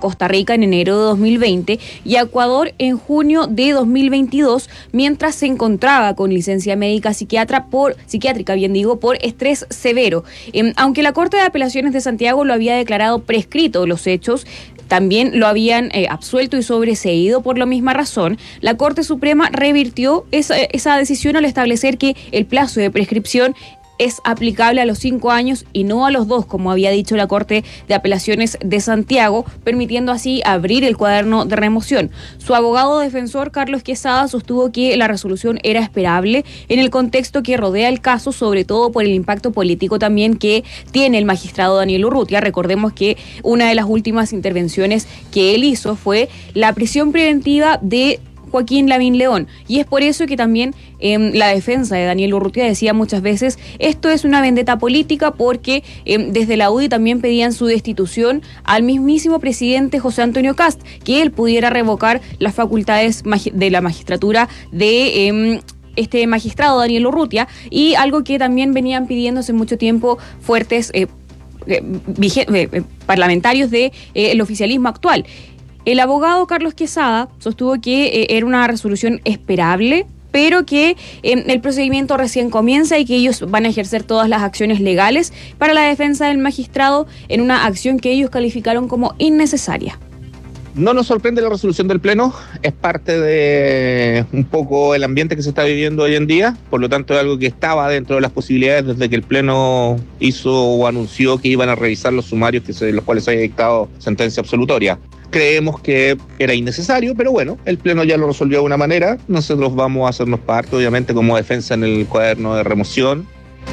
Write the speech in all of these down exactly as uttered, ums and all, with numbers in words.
Costa Rica en enero de dos mil veinte y a Ecuador en junio de dos mil veintidós, mientras se encontraba con licencia médica psiquiatra por, psiquiátrica, bien digo, por estrés severo. Eh, aunque la Corte de Apelaciones de Santiago lo había declarado prescrito los hechos, también lo habían eh, absuelto y sobreseído por la misma razón, la Corte Suprema revirtió esa, esa decisión al establecer que el plazo de prescripción es aplicable a los cinco años y no a los dos, como había dicho la Corte de Apelaciones de Santiago, permitiendo así abrir el cuaderno de remoción. Su abogado defensor, Carlos Quesada, sostuvo que la resolución era esperable en el contexto que rodea el caso, sobre todo por el impacto político también que tiene el magistrado Daniel Urrutia. Recordemos que una de las últimas intervenciones que él hizo fue la prisión preventiva de Joaquín Lavín León, y es por eso que también eh, la defensa de Daniel Urrutia decía muchas veces esto es una vendetta política, porque eh, desde la U D I también pedían su destitución al mismísimo presidente José Antonio Kast, que él pudiera revocar las facultades de la magistratura de eh, este magistrado Daniel Urrutia, y algo que también venían pidiendo hace mucho tiempo fuertes eh, eh, eh, parlamentarios del de, eh, oficialismo actual. El abogado Carlos Quesada sostuvo que eh, era una resolución esperable, pero que eh, el procedimiento recién comienza y que ellos van a ejercer todas las acciones legales para la defensa del magistrado en una acción que ellos calificaron como innecesaria. No nos sorprende la resolución del Pleno, es parte de un poco el ambiente que se está viviendo hoy en día, por lo tanto es algo que estaba dentro de las posibilidades desde que el Pleno hizo o anunció que iban a revisar los sumarios que se, los cuales se había dictado sentencia absolutoria. Creemos que era innecesario, pero bueno, el Pleno ya lo resolvió de una manera, nosotros vamos a hacernos parte, obviamente, como defensa en el cuaderno de remoción.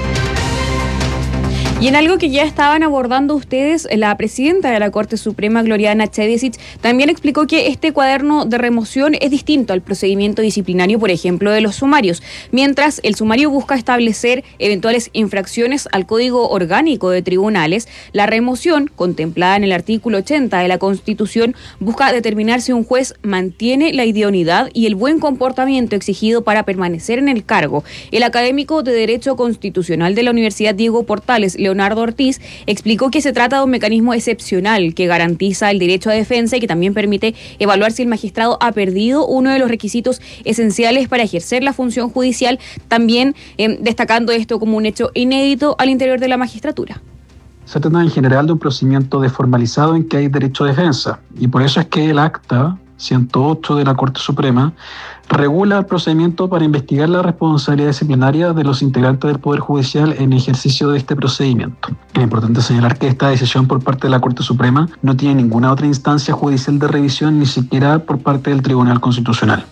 Y en algo que ya estaban abordando ustedes, la presidenta de la Corte Suprema, Gloriana Chedesic, también explicó que este cuaderno de remoción es distinto al procedimiento disciplinario, por ejemplo, de los sumarios. Mientras el sumario busca establecer eventuales infracciones al Código Orgánico de Tribunales, la remoción, contemplada en el artículo ochenta de la Constitución, busca determinar si un juez mantiene la idoneidad y el buen comportamiento exigido para permanecer en el cargo. El académico de Derecho Constitucional de la Universidad Diego Portales, Leonardo Ortiz, explicó que se trata de un mecanismo excepcional que garantiza el derecho a defensa y que también permite evaluar si el magistrado ha perdido uno de los requisitos esenciales para ejercer la función judicial, también eh, destacando esto como un hecho inédito al interior de la magistratura. Se trata en general de un procedimiento desformalizado en que hay derecho a defensa, y por eso es que el acta ciento ocho de la Corte Suprema regula el procedimiento para investigar la responsabilidad disciplinaria de los integrantes del Poder Judicial en ejercicio de este procedimiento. Es importante señalar que esta decisión por parte de la Corte Suprema no tiene ninguna otra instancia judicial de revisión, ni siquiera por parte del Tribunal Constitucional.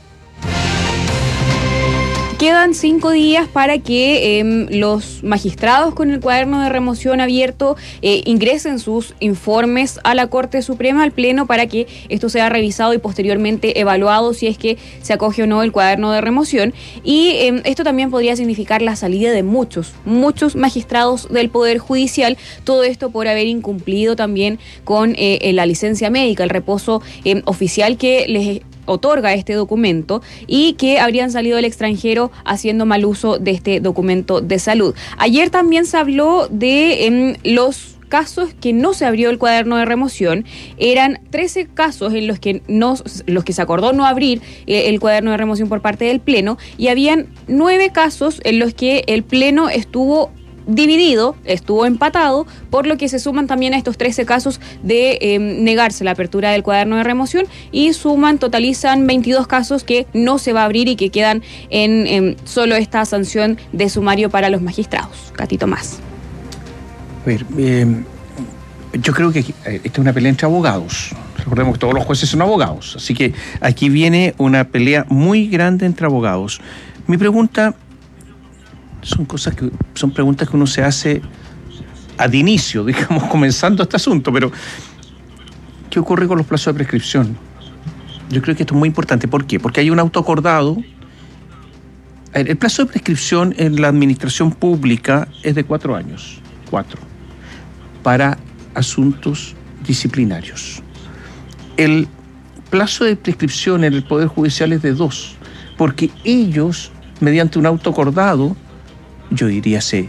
Quedan cinco días para que eh, los magistrados con el cuaderno de remoción abierto eh, ingresen sus informes a la Corte Suprema, al Pleno, para que esto sea revisado y posteriormente evaluado si es que se acoge o no el cuaderno de remoción. Y eh, esto también podría significar la salida de muchos, muchos magistrados del Poder Judicial, todo esto por haber incumplido también con eh, la licencia médica, el reposo eh, oficial que les otorga este documento, y que habrían salido del extranjero haciendo mal uso de este documento de salud. Ayer también se habló de eh, los casos que no se abrió el cuaderno de remoción. Eran trece casos en los que no, los que se acordó no abrir eh, el cuaderno de remoción por parte del Pleno, y habían nueve casos en los que el Pleno estuvo dividido, estuvo empatado, por lo que se suman también a estos trece casos de eh, negarse la apertura del cuaderno de remoción, y suman, totalizan veintidós casos que no se va a abrir y que quedan en, en solo esta sanción de sumario para los magistrados. Catito más. A ver, eh, yo creo que esta es una pelea entre abogados. Recordemos que todos los jueces son abogados, así que aquí viene una pelea muy grande entre abogados. Mi pregunta son cosas que son preguntas que uno se hace ad inicio, digamos, comenzando este asunto, pero ¿qué ocurre con los plazos de prescripción? Yo creo que esto es muy importante. ¿Por qué? Porque hay un auto acordado. El plazo de prescripción en la administración pública es de cuatro años, cuatro, para asuntos disciplinarios. El plazo de prescripción en el Poder Judicial es de dos, porque ellos, mediante un auto acordado, yo diría se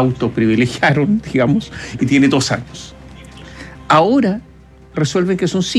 autoprivilegiaron, digamos, y tiene dos años. Ahora resuelven que son cinco.